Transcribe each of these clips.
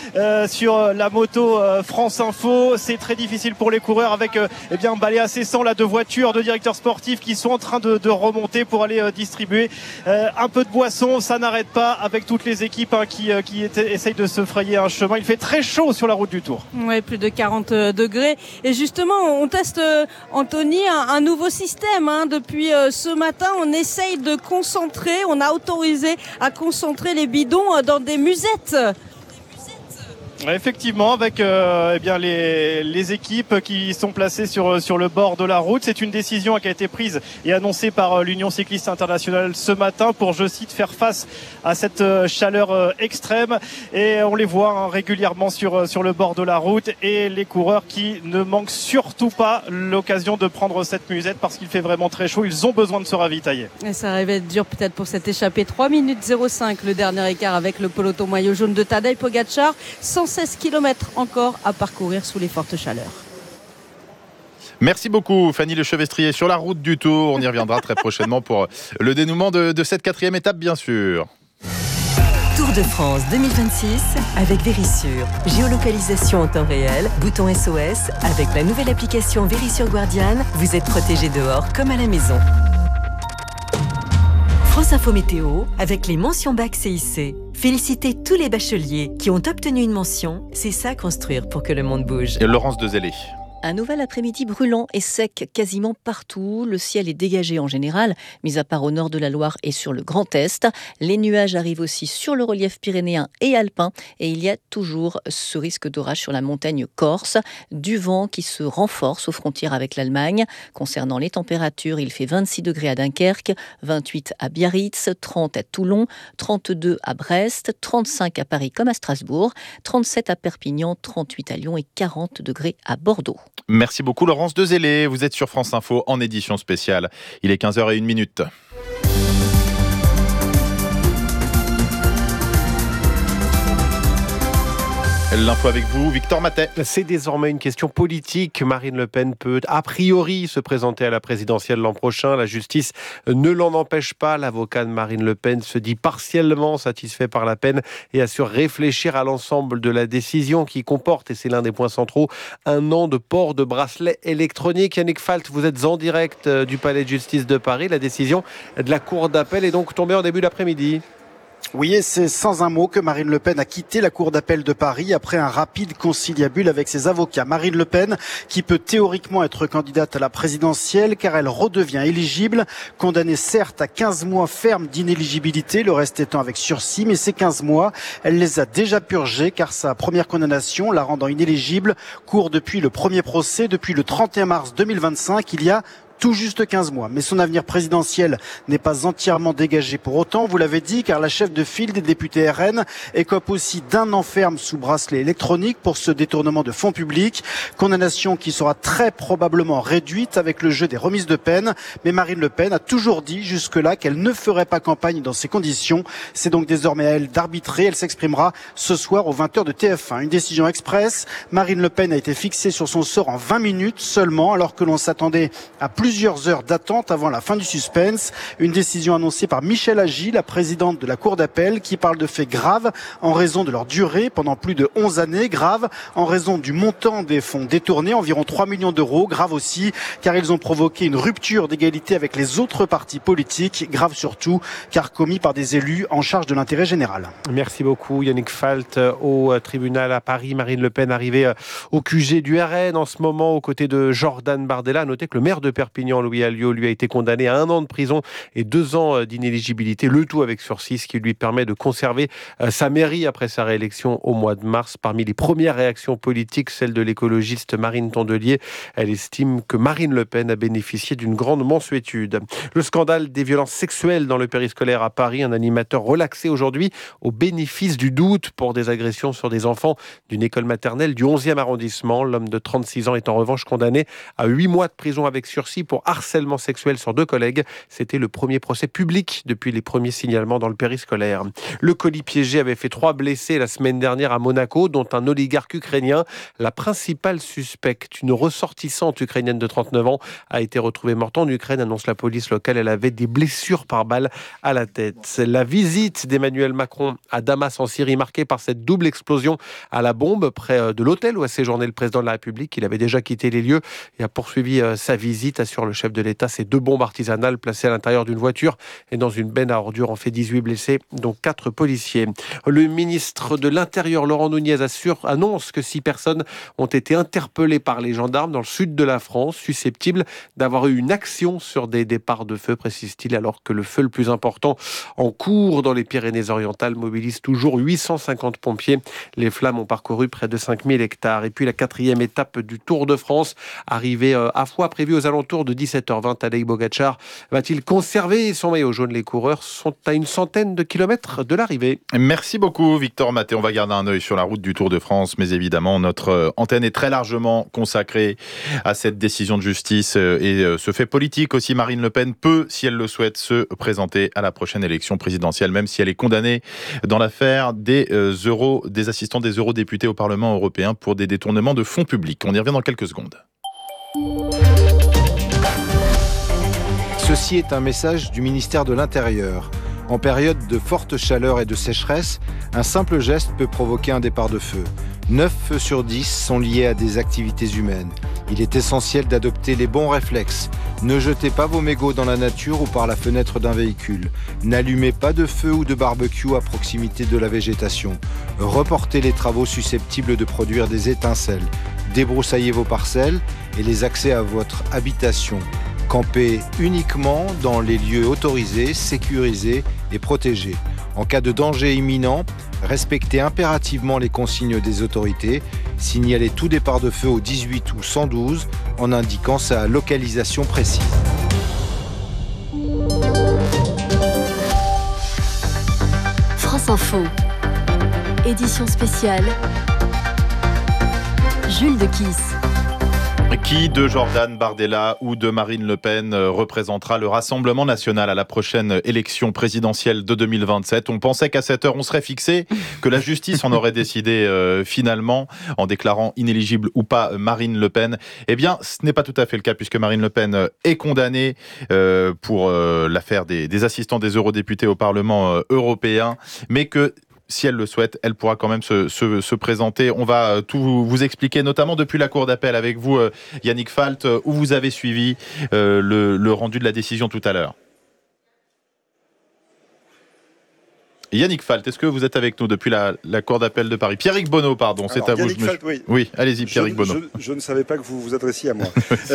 sur la moto France Info. C'est très difficile pour les coureurs avec un balai incessant là de voitures, de directeurs sportifs qui sont en train de remonter pour aller distribuer un peu de boisson. Ça n'arrête pas avec toutes les équipes qui essayent de se frayer un chemin. Il fait très chaud sur la route du Tour. Ouais, plus de 40 degrés. Et justement, on teste, Anthony, un nouveau système. Depuis ce matin, on essaye de concentrer. On a autorisé à concentrer les bidons dans des musettes. Effectivement, avec les équipes qui sont placées sur le bord de la route. C'est une décision qui a été prise et annoncée par l'Union cycliste internationale ce matin pour, je cite, faire face à cette chaleur extrême. Et on les voit régulièrement sur le bord de la route, et les coureurs qui ne manquent surtout pas l'occasion de prendre cette musette parce qu'il fait vraiment très chaud. Ils ont besoin de se ravitailler. Et ça va être dur peut-être pour cette échappée. 3 minutes 05 le dernier écart avec le peloton maillot jaune de Tadej Pogačar. 116 km encore à parcourir sous les fortes chaleurs. Merci beaucoup Fanny Lechevestrier sur la route du Tour. On y reviendra très prochainement pour le dénouement de cette 4e étape, bien sûr. Tour de France 2026 avec Verisure. Géolocalisation en temps réel, bouton SOS. Avec la nouvelle application Verisure Guardian, vous êtes protégé dehors comme à la maison. France Info Météo avec les mentions bac CIC. Félicitez tous les bacheliers qui ont obtenu une mention. C'est ça construire pour que le monde bouge. Et Laurence Dezellé. Un nouvel après-midi brûlant et sec quasiment partout. Le ciel est dégagé en général, mis à part au nord de la Loire et sur le Grand Est. Les nuages arrivent aussi sur le relief pyrénéen et alpin. Et il y a toujours ce risque d'orage sur la montagne corse. Du vent qui se renforce aux frontières avec l'Allemagne. Concernant les températures, il fait 26 degrés à Dunkerque, 28 à Biarritz, 30 à Toulon, 32 à Brest, 35 à Paris comme à Strasbourg, 37 à Perpignan, 38 à Lyon et 40 degrés à Bordeaux. Merci beaucoup Laurence Dezellé. Vous êtes sur France Info en édition spéciale. Il est 15h01. L'info avec vous, Victor Matet. C'est désormais une question politique. Marine Le Pen peut a priori se présenter à la présidentielle l'an prochain. La justice ne l'en empêche pas. L'avocat de Marine Le Pen se dit partiellement satisfait par la peine et assure réfléchir à l'ensemble de la décision qui comporte, et c'est l'un des points centraux, 1 an de port de bracelet électronique. Yannick Falt, vous êtes en direct du Palais de justice de Paris. La décision de la Cour d'appel est donc tombée en début d'après-midi. Oui, et c'est sans un mot que Marine Le Pen a quitté la Cour d'appel de Paris après un rapide conciliabule avec ses avocats. Marine Le Pen, qui peut théoriquement être candidate à la présidentielle car elle redevient éligible, condamnée certes à 15 mois ferme d'inéligibilité, le reste étant avec sursis, mais ces 15 mois, elle les a déjà purgés car sa première condamnation, la rendant inéligible, court depuis le premier procès, depuis le 31 mars 2025, il y a tout juste 15 mois. Mais son avenir présidentiel n'est pas entièrement dégagé pour autant, vous l'avez dit, car la chef de file des députés RN écope aussi d'1 an ferme sous bracelet électronique pour ce détournement de fonds publics. Condamnation qui sera très probablement réduite avec le jeu des remises de peine. Mais Marine Le Pen a toujours dit jusque-là qu'elle ne ferait pas campagne dans ces conditions. C'est donc désormais à elle d'arbitrer. Elle s'exprimera ce soir aux 20h de TF1. Une décision express. Marine Le Pen a été fixée sur son sort en 20 minutes seulement, alors que l'on s'attendait à plusieurs heures d'attente avant la fin du suspense. Une décision annoncée par Michèle Agy, la présidente de la Cour d'appel, qui parle de faits graves en raison de leur durée pendant plus de 11 années. Graves en raison du montant des fonds détournés, environ 3 millions d'euros. Grave aussi car ils ont provoqué une rupture d'égalité avec les autres partis politiques. Grave surtout car commis par des élus en charge de l'intérêt général. Merci beaucoup Yannick Falt. Au tribunal à Paris, Marine Le Pen arrivée au QG du RN en ce moment aux côtés de Jordan Bardella. Notez que le maire de Perpignan, Louis Alliot, lui a été condamné à 1 an de prison et 2 ans d'inéligibilité, le tout avec sursis, ce qui lui permet de conserver sa mairie après sa réélection au mois de mars. Parmi les premières réactions politiques, celle de l'écologiste Marine Tondelier. Elle estime que Marine Le Pen a bénéficié d'une grande mansuétude. Le scandale des violences sexuelles dans le périscolaire à Paris, un animateur relaxé aujourd'hui au bénéfice du doute pour des agressions sur des enfants d'une école maternelle du 11e arrondissement. L'homme de 36 ans est en revanche condamné à 8 mois de prison avec sursis pour harcèlement sexuel sur 2 collègues. C'était le premier procès public depuis les premiers signalements dans le périscolaire. Le colis piégé avait fait 3 blessés la semaine dernière à Monaco, dont un oligarque ukrainien. La principale suspecte, une ressortissante ukrainienne de 39 ans, a été retrouvée morte en Ukraine, annonce la police locale. Elle avait des blessures par balle à la tête. La visite d'Emmanuel Macron à Damas en Syrie, marquée par cette double explosion à la bombe près de l'hôtel où a séjourné le président de la République. Il avait déjà quitté les lieux et a poursuivi sa visite, assure le chef de l'État. Ces 2 bombes artisanales placées à l'intérieur d'une voiture et dans une benne à ordures ont fait 18 blessés, dont 4 policiers. Le ministre de l'Intérieur, Laurent Nunez, annonce que 6 personnes ont été interpellées par les gendarmes dans le sud de la France, susceptibles d'avoir eu une action sur des départs de feu, précise-t-il, alors que le feu le plus important en cours dans les Pyrénées-Orientales mobilise toujours 850 pompiers. Les flammes ont parcouru près de 5000 hectares. Et puis la 4e étape du Tour de France, arrivée à Foix, prévue aux alentours de 17h20. Tadej Pogačar va-t-il conserver son maillot jaune? Les coureurs sont à une centaine de kilomètres de l'arrivée. Merci beaucoup Victor Maté. On va garder un œil sur la route du Tour de France, mais évidemment notre antenne est très largement consacrée à cette décision de justice et ce fait politique aussi. Marine Le Pen peut, si elle le souhaite, se présenter à la prochaine élection présidentielle, même si elle est condamnée dans l'affaire des assistants des eurodéputés au Parlement européen pour des détournements de fonds publics. On y revient dans quelques secondes. Ceci est un message du ministère de l'Intérieur. En période de forte chaleur et de sécheresse, un simple geste peut provoquer un départ de feu. 9 feux sur 10 sont liés à des activités humaines. Il est essentiel d'adopter les bons réflexes. Ne jetez pas vos mégots dans la nature ou par la fenêtre d'un véhicule. N'allumez pas de feu ou de barbecue à proximité de la végétation. Reportez les travaux susceptibles de produire des étincelles. Débroussaillez vos parcelles et les accès à votre habitation. Campez uniquement dans les lieux autorisés, sécurisés et protégés. En cas de danger imminent, respectez impérativement les consignes des autorités. Signalez tout départ de feu au 18 ou 112 en indiquant sa localisation précise. France Info, édition spéciale, Jules de Kiss. Qui de Jordan Bardella ou de Marine Le Pen représentera le Rassemblement national à la prochaine élection présidentielle de 2027 ? On pensait qu'à cette heure, on serait fixé, que la justice en aurait décidé finalement en déclarant inéligible ou pas Marine Le Pen. Eh bien, ce n'est pas tout à fait le cas puisque Marine Le Pen est condamnée pour l'affaire des assistants des eurodéputés au Parlement européen, mais que si elle le souhaite, elle pourra quand même se présenter. On va tout vous expliquer, notamment depuis la cour d'appel avec vous, Yannick Falt, où vous avez suivi le rendu de la décision tout à l'heure. Yannick Falt, est-ce que vous êtes avec nous depuis la cour d'appel de Paris ? Pierrick Bonneau, pardon, c'est à vous. Yannick Falt, oui. Oui, allez-y, Pierrick Bonneau. Je ne savais pas que vous vous adressiez à moi.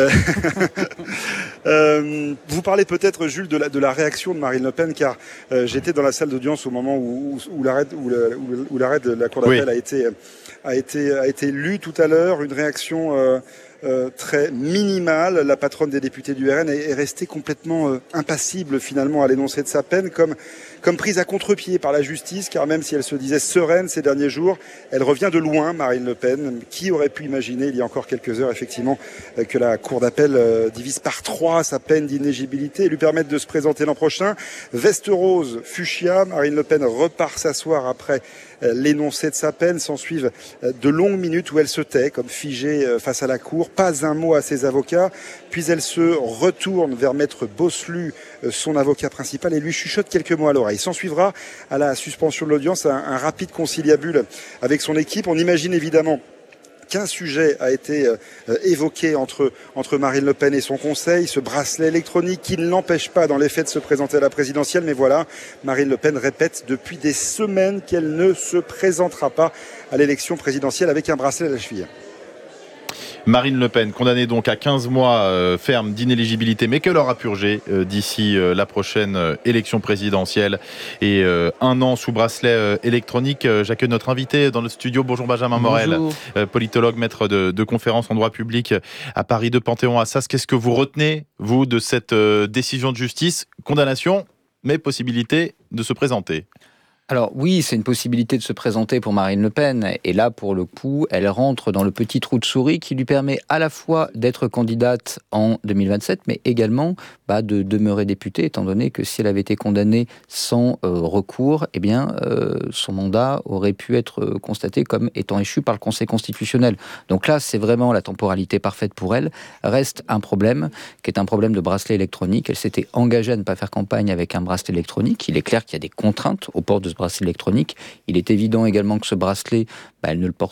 Vous parlez peut-être, Jules, de la réaction de Marine Le Pen, car j'étais dans la salle d'audience au moment où l'arrêt de la cour d'appel a été lu tout à l'heure. Une réaction très minimale. La patronne des députés du RN est restée complètement impassible finalement à l'énoncé de sa peine, comme prise à contre-pied par la justice, car même si elle se disait sereine ces derniers jours, elle revient de loin, Marine Le Pen. Qui aurait pu imaginer il y a encore quelques heures effectivement que la cour d'appel divise par 3 sa peine d'inéligibilité et lui permette de se présenter l'an prochain. Veste rose, fuchsia, Marine Le Pen repart s'asseoir après l'énoncé de sa peine. S'ensuivent de longues minutes où elle se tait, comme figée face à la cour, pas un mot à ses avocats, puis elle se retourne vers Maître Bosselu, son avocat principal, et lui chuchote quelques mots à l'oreille. S'ensuivra à la suspension de l'audience un rapide conciliabule avec son équipe. On imagine évidemment qu'un sujet a été évoqué entre Marine Le Pen et son conseil, ce bracelet électronique qui ne l'empêche pas dans les faits de se présenter à la présidentielle. Mais voilà, Marine Le Pen répète depuis des semaines qu'elle ne se présentera pas à l'élection présidentielle avec un bracelet à la cheville. Marine Le Pen, condamnée donc à 15 mois ferme d'inéligibilité, mais qu'elle aura purgé d'ici la prochaine élection présidentielle et 1 an sous bracelet électronique. J'accueille notre invité dans le studio. Bonjour Benjamin Morel, politologue, maître de conférences en droit public à Paris 2 Panthéon-Assas. Qu'est-ce que vous retenez, vous, de cette décision de justice ? Condamnation, mais possibilité de se présenter. Alors oui, c'est une possibilité de se présenter pour Marine Le Pen. Et là, pour le coup, elle rentre dans le petit trou de souris qui lui permet à la fois d'être candidate en 2027, mais également de demeurer députée, étant donné que si elle avait été condamnée sans recours, eh bien, son mandat aurait pu être constaté comme étant échu par le Conseil constitutionnel. Donc là, c'est vraiment la temporalité parfaite pour elle. Reste un problème, qui est un problème de bracelet électronique. Elle s'était engagée à ne pas faire campagne avec un bracelet électronique. Il est clair qu'il y a des contraintes au port de ce bracelet électronique. Il est évident également que ce bracelet, elle ne le porte